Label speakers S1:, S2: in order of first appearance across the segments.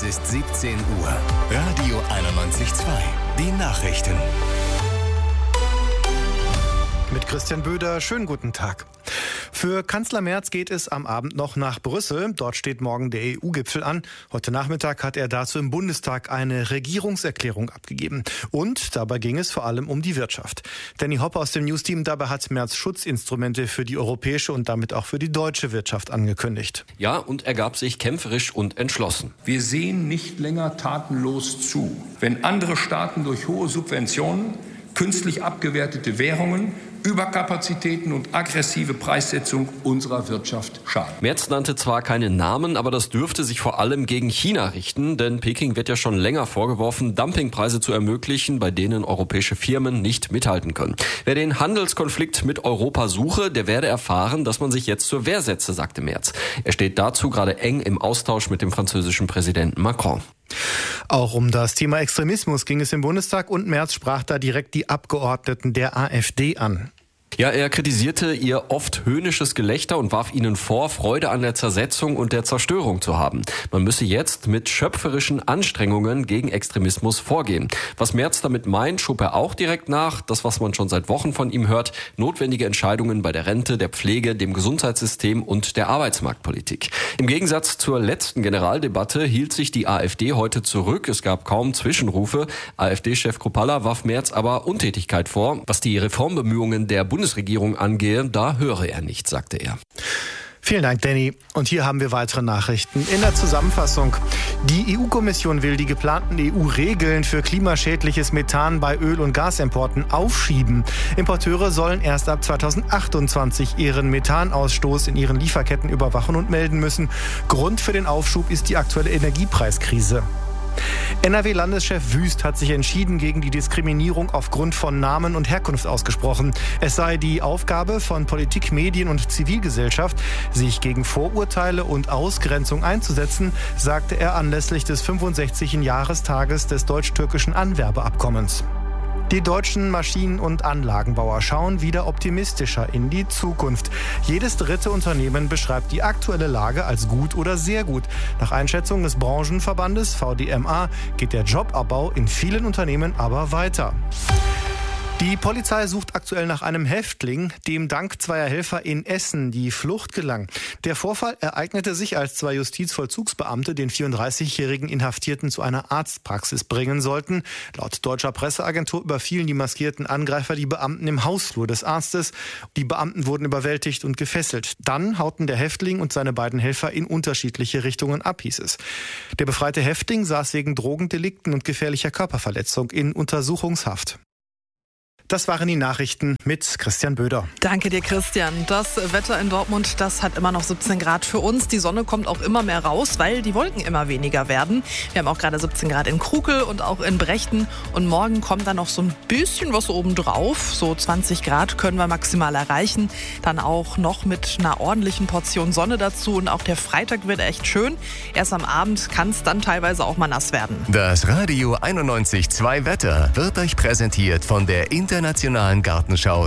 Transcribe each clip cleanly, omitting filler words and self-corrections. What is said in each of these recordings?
S1: Es ist 17 Uhr. Radio 91.2. Die Nachrichten.
S2: Mit Christian Böder, schönen guten Tag. Für Kanzler Merz geht es am Abend noch nach Brüssel. Dort steht morgen der EU-Gipfel an. Heute Nachmittag hat er dazu im Bundestag eine Regierungserklärung abgegeben. Und dabei ging es vor allem um die Wirtschaft. Danny Hoppe aus dem News-Team, dabei hat Merz Schutzinstrumente für die europäische und damit auch für die deutsche Wirtschaft angekündigt.
S3: Ja, und er gab sich kämpferisch und entschlossen.
S4: Wir sehen nicht länger tatenlos zu, wenn andere Staaten durch hohe Subventionen, künstlich abgewertete Währungen, Überkapazitäten und aggressive Preissetzung unserer Wirtschaft schaden.
S3: Merz nannte zwar keine Namen, aber das dürfte sich vor allem gegen China richten, denn Peking wird ja schon länger vorgeworfen, Dumpingpreise zu ermöglichen, bei denen europäische Firmen nicht mithalten können. Wer den Handelskonflikt mit Europa suche, der werde erfahren, dass man sich jetzt zur Wehr setze, sagte Merz. Er steht dazu gerade eng im Austausch mit dem französischen Präsidenten Macron.
S2: Auch um das Thema Extremismus ging es im Bundestag und Merz sprach da direkt die Abgeordneten der AfD an.
S3: Ja, er kritisierte ihr oft höhnisches Gelächter und warf ihnen vor, Freude an der Zersetzung und der Zerstörung zu haben. Man müsse jetzt mit schöpferischen Anstrengungen gegen Extremismus vorgehen. Was Merz damit meint, schob er auch direkt nach. Das, was man schon seit Wochen von ihm hört, notwendige Entscheidungen bei der Rente, der Pflege, dem Gesundheitssystem und der Arbeitsmarktpolitik. Im Gegensatz zur letzten Generaldebatte hielt sich die AfD heute zurück. Es gab kaum Zwischenrufe. AfD-Chef Kruppalla warf Merz aber Untätigkeit vor. Was die Reformbemühungen der Bundesregierung angehe, da höre er nicht, sagte er.
S2: Vielen Dank, Danny. Und hier haben wir weitere Nachrichten in der Zusammenfassung. Die EU-Kommission will die geplanten EU-Regeln für klimaschädliches Methan bei Öl- und Gasimporten aufschieben. Importeure sollen erst ab 2028 ihren Methanausstoß in ihren Lieferketten überwachen und melden müssen. Grund für den Aufschub ist die aktuelle Energiepreiskrise. NRW-Landeschef Wüst hat sich entschieden gegen die Diskriminierung aufgrund von Namen und Herkunft ausgesprochen. Es sei die Aufgabe von Politik, Medien und Zivilgesellschaft, sich gegen Vorurteile und Ausgrenzung einzusetzen, sagte er anlässlich des 65. Jahrestages des deutsch-türkischen Anwerbeabkommens. Die deutschen Maschinen- und Anlagenbauer schauen wieder optimistischer in die Zukunft. Jedes dritte Unternehmen beschreibt die aktuelle Lage als gut oder sehr gut. Nach Einschätzung des Branchenverbandes VDMA geht der Jobabbau in vielen Unternehmen aber weiter. Die Polizei sucht aktuell nach einem Häftling, dem dank zweier Helfer in Essen die Flucht gelang. Der Vorfall ereignete sich, als zwei Justizvollzugsbeamte den 34-jährigen Inhaftierten zu einer Arztpraxis bringen sollten. Laut deutscher Presseagentur überfielen die maskierten Angreifer die Beamten im Hausflur des Arztes. Die Beamten wurden überwältigt und gefesselt. Dann hauten der Häftling und seine beiden Helfer in unterschiedliche Richtungen ab, hieß es. Der befreite Häftling saß wegen Drogendelikten und gefährlicher Körperverletzung in Untersuchungshaft. Das waren die Nachrichten mit Christian Böder.
S5: Danke dir, Christian. Das Wetter in Dortmund, das hat immer noch 17 Grad für uns. Die Sonne kommt auch immer mehr raus, weil die Wolken immer weniger werden. Wir haben auch gerade 17 Grad in Krukel und auch in Brechten. Und morgen kommt dann noch so ein bisschen was obendrauf. So 20 Grad können wir maximal erreichen. Dann auch noch mit einer ordentlichen Portion Sonne dazu. Und auch der Freitag wird echt schön. Erst am Abend kann es dann teilweise auch mal nass werden.
S1: Das Radio 91.2 Wetter wird euch präsentiert von der Internationalen Gartenschau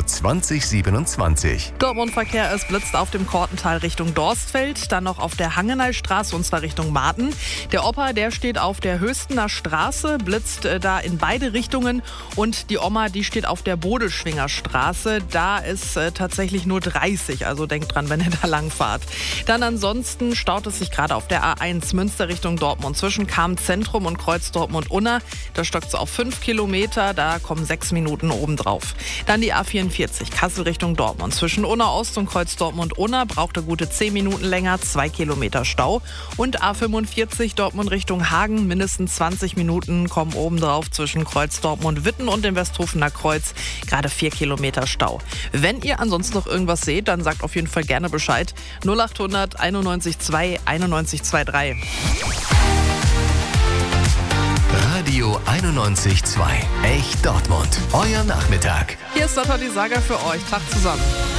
S1: 2027.
S5: Dortmund-Verkehr, es blitzt auf dem Kortental Richtung Dorstfeld, dann noch auf der Hangenalstraße und zwar Richtung Marten. Der Opa, der steht auf der Höchstener Straße, blitzt da in beide Richtungen und die Oma, die steht auf der Bodeschwinger Straße. Da ist tatsächlich nur 30, also denkt dran, wenn ihr da lang fahrt. Dann ansonsten staut es sich gerade auf der A1 Münster Richtung Dortmund zwischen Cham-Zentrum und Kreuz Dortmund-Unna. Da stockt es auf 5 Kilometer, da kommen 6 Minuten oben drauf. Dann die A44 Kassel Richtung Dortmund. Zwischen Unna Ost und Kreuz Dortmund-Unna braucht er gute 10 Minuten länger, 2 Kilometer Stau. Und A45 Dortmund Richtung Hagen, mindestens 20 Minuten kommen oben drauf zwischen Kreuz Dortmund-Witten und dem Westhofener Kreuz. Gerade 4 Kilometer Stau. Wenn ihr ansonsten noch irgendwas seht, dann sagt auf jeden Fall gerne Bescheid. 0800 91 2 91 23.
S1: Radio 91.2. Echt Dortmund. Euer Nachmittag.
S5: Hier ist Natalie Sager für euch. Tag zusammen.